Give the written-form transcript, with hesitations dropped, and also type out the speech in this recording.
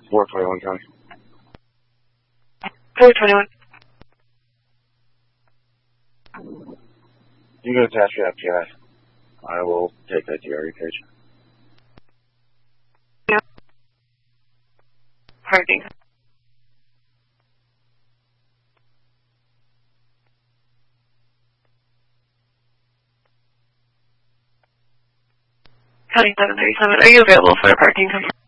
421 County. 421. You can attach your FTI. I will take that to your page. Yeah. Parking. County 737. Are you available for a parking?